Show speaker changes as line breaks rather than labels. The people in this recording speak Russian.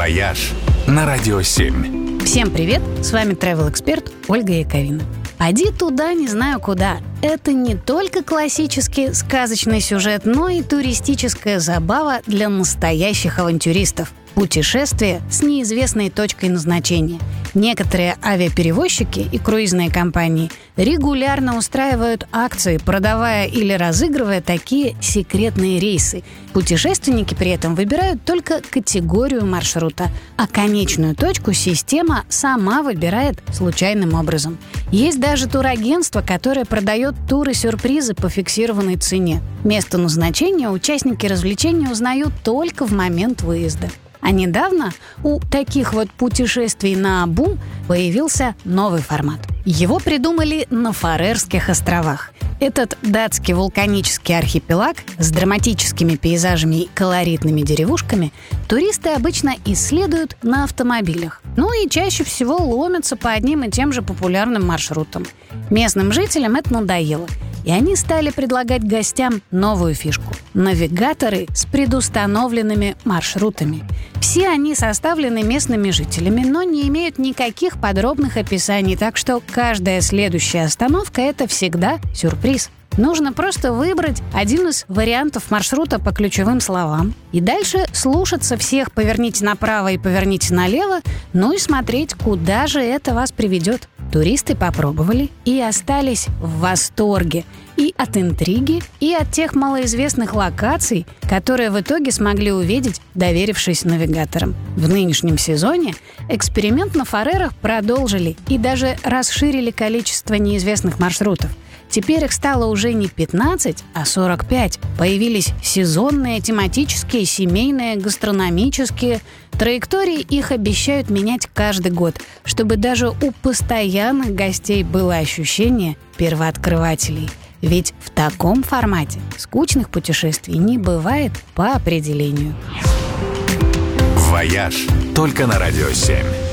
«Вояж» на Радио 7.
Всем привет, с вами travel-эксперт Ольга Яковина. «Поди туда, не знаю куда» — это не только классический сказочный сюжет, но и туристическая забава для настоящих авантюристов. Путешествие с неизвестной точкой назначения. Некоторые авиаперевозчики и круизные компании регулярно устраивают акции, продавая или разыгрывая такие секретные рейсы. Путешественники при этом выбирают только категорию маршрута, а конечную точку система сама выбирает случайным образом. Есть даже турагентство, которое продает туры-сюрпризы по фиксированной цене. Место назначения участники развлечения узнают только в момент выезда. А недавно у таких вот путешествий наобум появился новый формат. Его придумали на Фарерских островах. Этот датский вулканический архипелаг с драматическими пейзажами и колоритными деревушками туристы обычно исследуют на автомобилях. Ну и чаще всего ломятся по одним и тем же популярным маршрутам. Местным жителям это надоело, и они стали предлагать гостям новую фишку – навигаторы с предустановленными маршрутами. Все они составлены местными жителями, но не имеют никаких подробных описаний, так что каждая следующая остановка – это всегда сюрприз. Нужно просто выбрать один из вариантов маршрута по ключевым словам и дальше слушаться всех «поверните направо» и «поверните налево», ну и смотреть, куда же это вас приведет. Туристы попробовали и остались в восторге и от интриги, и от тех малоизвестных локаций, которые в итоге смогли увидеть, доверившись навигаторам. В нынешнем сезоне эксперимент на Фарерах продолжили и даже расширили количество неизвестных маршрутов. Теперь их стало уже не 15, а 45. Появились сезонные, тематические, семейные, гастрономические. Траектории их обещают менять каждый год, чтобы даже у постоянных гостей было ощущение первооткрывателей. Ведь в таком формате скучных путешествий не бывает по определению.
«Вояж» только на Радио 7.